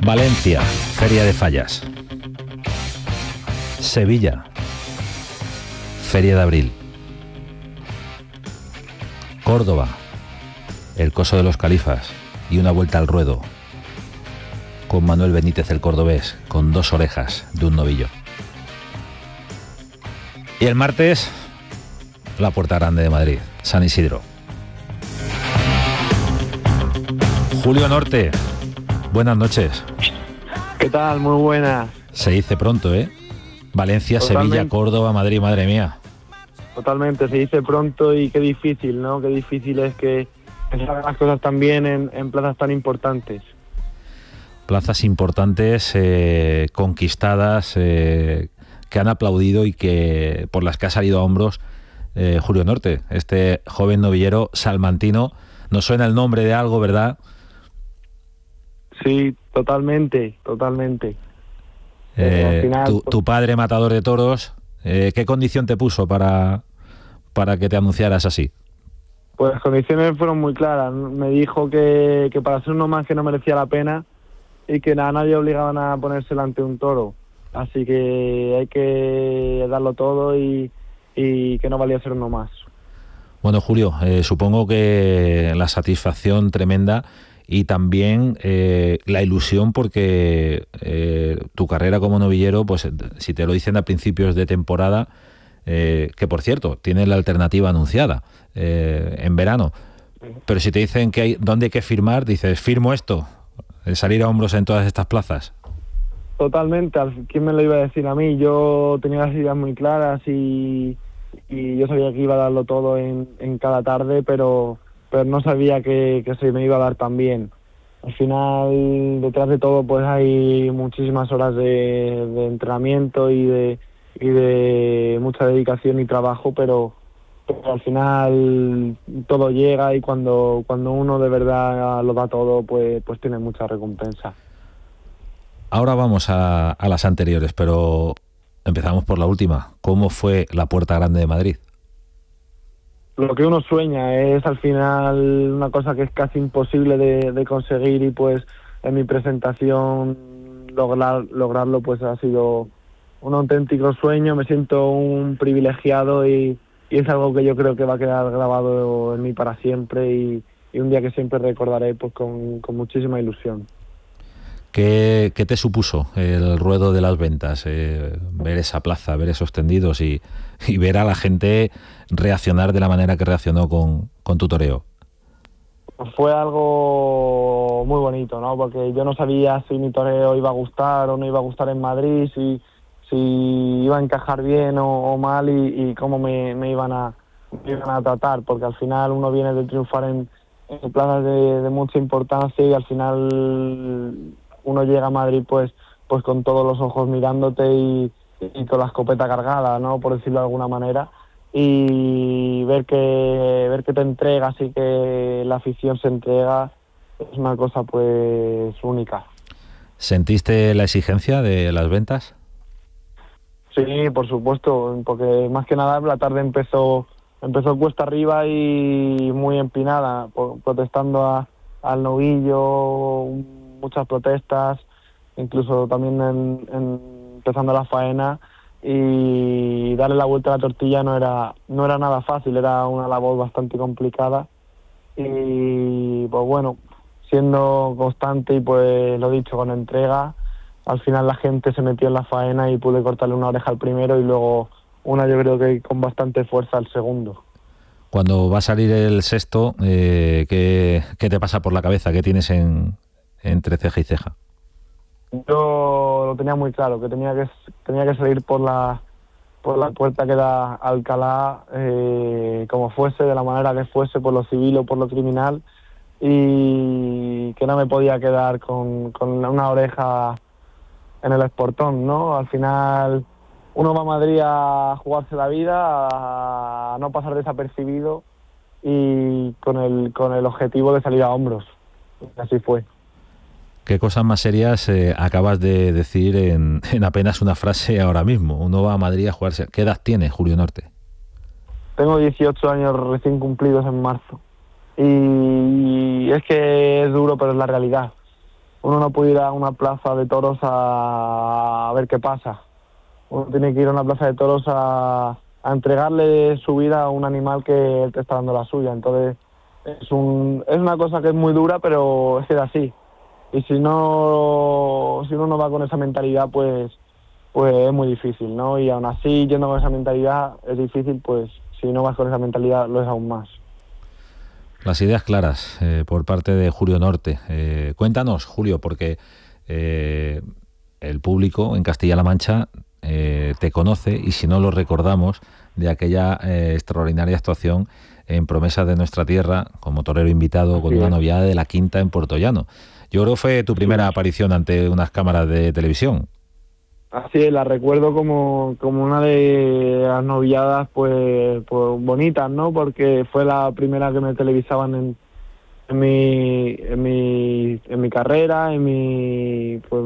Valencia, Feria de Fallas. Sevilla, Feria de Abril. Córdoba, el Coso de los Califas y una vuelta al ruedo, con Manuel Benítez el cordobés, con 2 orejas de un novillo. Y el martes, la Puerta Grande de Madrid, San Isidro. Julio Norte, buenas noches. ¿Qué tal? Muy buenas. Se dice pronto, ¿eh? Valencia, Totalmente. Sevilla, Córdoba, Madrid, madre mía. Totalmente, se dice pronto y qué difícil, ¿no? Qué difícil es que se hagan las cosas también en plazas tan importantes. Plazas importantes, conquistadas, que han aplaudido y que por las que ha salido a hombros Julio Norte, este joven novillero salmantino. Nos suena el nombre de algo, ¿verdad? Sí, totalmente. Al final, tu padre, matador de toros, ¿qué condición te puso para que te anunciaras así? pues las condiciones fueron muy claras. Me dijo que para ser uno más que no merecía la pena y que a nadie obligaban a ponerse delante de un toro. Así que hay que darlo todo y que no valía ser uno más. Bueno, Julio, supongo que la satisfacción tremenda y también la ilusión porque tu carrera como novillero, pues si te lo dicen a principios de temporada, que por cierto, tiene la alternativa anunciada en verano, pero si te dicen que dónde hay que firmar, dices, firmo esto, salir a hombros en todas estas plazas. Totalmente, ¿quién me lo iba a decir a mí? Yo tenía las ideas muy claras y yo sabía que iba a darlo todo en cada tarde, pero no sabía que se me iba a dar tan bien. Al final, detrás de todo, pues hay muchísimas horas de entrenamiento y de mucha dedicación y trabajo, pero al final todo llega y cuando uno de verdad lo da todo, pues tiene mucha recompensa. Ahora vamos a las anteriores, pero empezamos por la última. ¿Cómo fue la Puerta Grande de Madrid? Lo que uno sueña es al final una cosa que es casi imposible de conseguir y pues en mi presentación lograrlo pues ha sido un auténtico sueño. Me siento un privilegiado y es algo que yo creo que va a quedar grabado en mí para siempre y un día que siempre recordaré pues con muchísima ilusión. ¿Qué te supuso el ruedo de las ventas? Ver esa plaza, ver esos tendidos y ver a la gente reaccionar de la manera que reaccionó con tu toreo. Fue algo muy bonito, ¿no? Porque yo no sabía si mi toreo iba a gustar o no iba a gustar en Madrid, si iba a encajar bien o mal y cómo me iban a tratar, porque al final uno viene de triunfar en plazas de mucha importancia y al final uno llega a Madrid pues con todos los ojos mirándote y con la escopeta cargada, ¿no? Por decirlo de alguna manera, y ver que te entregas y que la afición se entrega es una cosa pues única. ¿Sentiste la exigencia de las ventas? Sí, por supuesto, porque más que nada la tarde empezó cuesta arriba y muy empinada, protestando al novillo, muchas protestas, incluso también empezando la faena, y darle la vuelta a la tortilla no era nada fácil, era una labor bastante complicada y pues bueno, siendo constante y pues lo dicho, con entrega, al final la gente se metió en la faena y pude cortarle una oreja al primero y luego una yo creo que con bastante fuerza al segundo. Cuando va a salir el sexto, ¿qué te pasa por la cabeza? ¿Qué tienes entre ceja y ceja? Yo lo tenía muy claro, que tenía que salir por la puerta que da a Alcalá, como fuese, de la manera que fuese, por lo civil o por lo criminal, y que no me podía quedar con una oreja en el esportón, ¿no? Al final uno va a Madrid a jugarse la vida, a no pasar desapercibido y con el objetivo de salir a hombros. Así fue. ¿Qué cosas más serias acabas de decir en apenas una frase ahora mismo? Uno va a Madrid a jugarse. ¿Qué edad tiene Julio Norte? Tengo 18 años recién cumplidos en marzo. Y es que es duro, pero es la realidad. uno no puede ir a una plaza de toros a ver qué pasa. Uno tiene que ir a una plaza de toros a entregarle su vida a un animal que él te está dando la suya. Entonces es una cosa que es muy dura, pero es así. Y si uno no va con esa mentalidad, pues es muy difícil, ¿no? Y aún así, yendo con esa mentalidad es difícil, pues si no vas con esa mentalidad lo es aún más. Las ideas claras por parte de Julio Norte. Cuéntanos, Julio, porque el público en Castilla-La Mancha te conoce, y si no lo recordamos, de aquella extraordinaria actuación en Promesas de Nuestra Tierra como torero invitado con una noviada de la Quinta en Puerto Llano. Yo creo que fue tu primera aparición ante unas cámaras de televisión. Así es, la recuerdo como una de las noviadas pues bonitas, ¿no? Porque fue la primera que me televisaban en mi carrera, en